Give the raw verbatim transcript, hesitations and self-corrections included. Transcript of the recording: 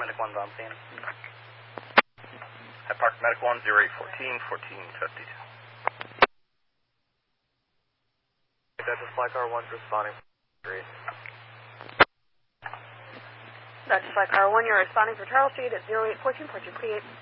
Medic one's on scene. Hyde Park Medic one, zero eight fourteen, fourteen fifty-two. Dutchess Flight Car one's responding. Street. Dutchess Flight Car one, you're responding for Charles Street at zero eight fourteen, fourteen forty-eight.